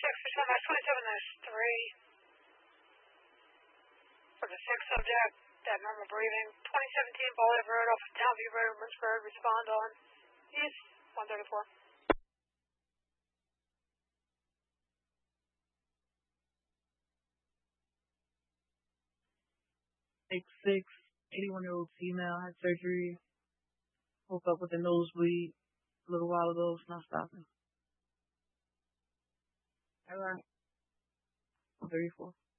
Respond back 27, there's 3 for the 6th subject, that normal breathing. 2017 Ballhead Road off of Townview Road, Lynchburg, respond on East 134. 6'6", 81-year-old female, had surgery, woke up with a nosebleed a little while ago, it's not stopping. All right. 34.